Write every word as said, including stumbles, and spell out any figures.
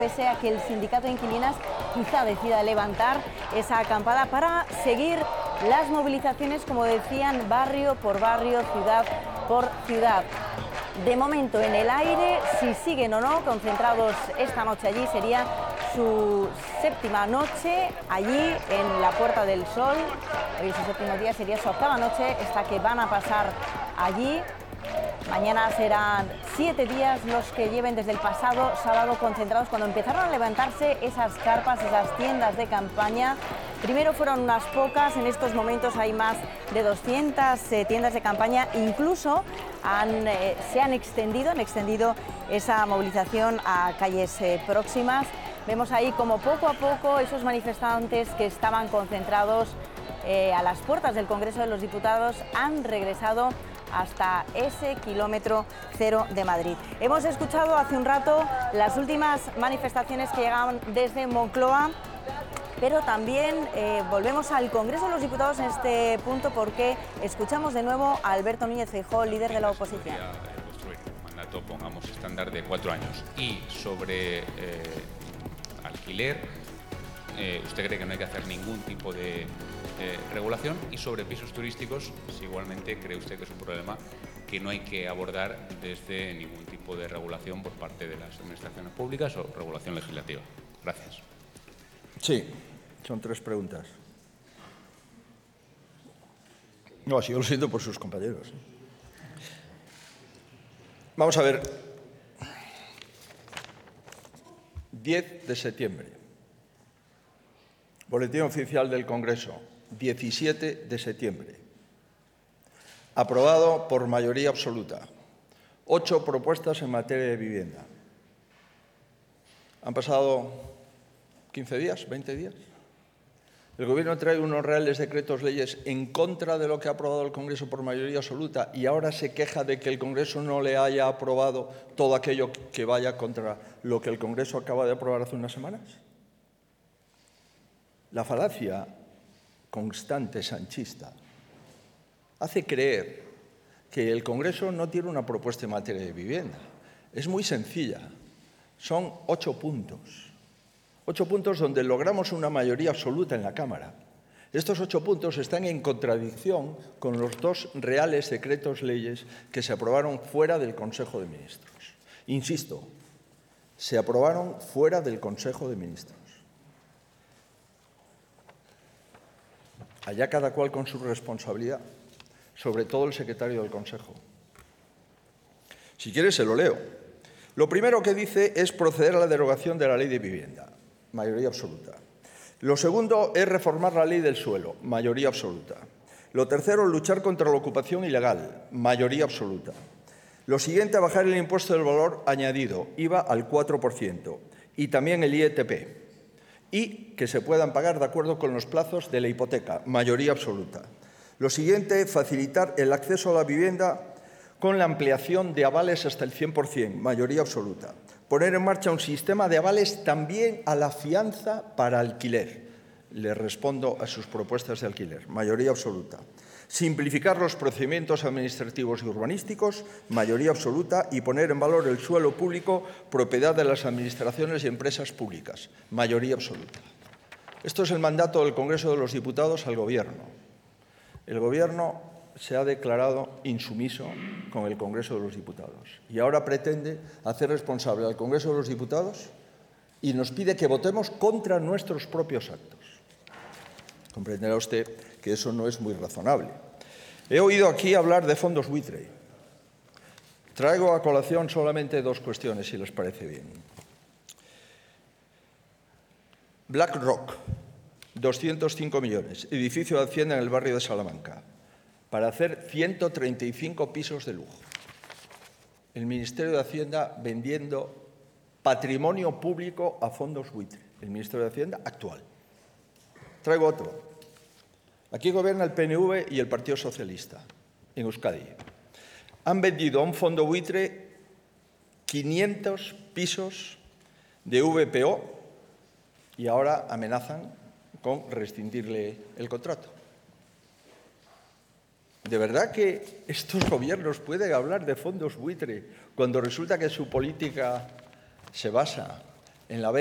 pese a que el sindicato de inquilinas quizá decida levantar esa acampada para seguir las movilizaciones, como decían, barrio por barrio, ciudad por ciudad. De momento en el aire, si siguen o no concentrados esta noche allí, sería su séptima noche allí en la Puerta del Sol. Hoy es su séptimo día, sería su octava noche esta que van a pasar allí. Mañana serán siete días los que lleven desde el pasado sábado concentrados, cuando empezaron a levantarse esas carpas, esas tiendas de campaña. Primero fueron unas pocas, en estos momentos hay más de doscientas eh, tiendas de campaña. Incluso han, eh, se han extendido, han extendido esa movilización a calles eh, próximas. Vemos ahí como poco a poco esos manifestantes que estaban concentrados eh, a las puertas del Congreso de los Diputados han regresado hasta ese kilómetro cero de Madrid. Hemos escuchado hace un rato las últimas manifestaciones que llegaban desde Moncloa, pero también eh, volvemos al Congreso de los Diputados en este punto, porque escuchamos de nuevo a Alberto Núñez Feijóo, líder de la oposición. Sobre vuestro mandato pongamos estándar de cuatro años. Y sobre eh, alquiler, eh, ¿usted cree que no hay que hacer ningún tipo de Eh, regulación? Y sobre pisos turísticos, si igualmente cree usted que es un problema que no hay que abordar desde ningún tipo de regulación por parte de las administraciones públicas o regulación legislativa. Gracias. Sí, son tres preguntas. No, sí, yo lo siento por sus compañeros. Vamos a ver. diez de septiembre. Boletín oficial del Congreso. diecisiete de septiembre. Aprobado por mayoría absoluta. Ocho propuestas en materia de vivienda. Han pasado quince días, veinte días. El Gobierno trae unos reales decretos leyes en contra de lo que ha aprobado el Congreso por mayoría absoluta y ahora se queja de que el Congreso no le haya aprobado todo aquello que vaya contra lo que el Congreso acaba de aprobar hace unas semanas. La falacia constante sanchista hace creer que el Congreso no tiene una propuesta en materia de vivienda. Es muy sencilla. Son ocho puntos. Ocho puntos donde logramos una mayoría absoluta en la Cámara. Estos ocho puntos están en contradicción con los dos reales decretos leyes que se aprobaron fuera del Consejo de Ministros. Insisto, se aprobaron fuera del Consejo de Ministros. Allá cada cual con su responsabilidad, sobre todo el secretario del Consejo. Si quiere, se lo leo. Lo primero que dice es proceder a la derogación de la Ley de Vivienda, mayoría absoluta. Lo segundo es reformar la Ley del Suelo, mayoría absoluta. Lo tercero, luchar contra la ocupación ilegal, mayoría absoluta. Lo siguiente, bajar el impuesto del valor añadido, I V A al cuatro por ciento, y también el I E T P. Y que se puedan pagar de acuerdo con los plazos de la hipoteca, mayoría absoluta. Lo siguiente, facilitar el acceso a la vivienda con la ampliación de avales hasta el cien por cien, mayoría absoluta. Poner en marcha un sistema de avales también a la fianza para alquiler. Le respondo a sus propuestas de alquiler, mayoría absoluta. Simplificar los procedimientos administrativos y urbanísticos, mayoría absoluta, y poner en valor el suelo público, propiedad de las administraciones y empresas públicas, mayoría absoluta. Esto es el mandato del Congreso de los Diputados al Gobierno. El Gobierno se ha declarado insumiso con el Congreso de los Diputados y ahora pretende hacer responsable al Congreso de los Diputados y nos pide que votemos contra nuestros propios actos. Comprenderá usted que eso no es muy razonable. He oído aquí hablar de fondos buitre. Traigo a colación solamente dos cuestiones, si les parece bien. BlackRock, doscientos cinco millones, edificio de Hacienda en el barrio de Salamanca, para hacer ciento treinta y cinco pisos de lujo. El Ministerio de Hacienda vendiendo patrimonio público a fondos buitre. El Ministerio de Hacienda actual. Traigo otro. Aquí gobierna el P N V y el Partido Socialista, en Euskadi. Han vendido a un fondo buitre quinientos pisos de V P O y ahora amenazan con rescindirle el contrato. ¿De verdad que estos gobiernos pueden hablar de fondos buitre cuando resulta que su política se basa en la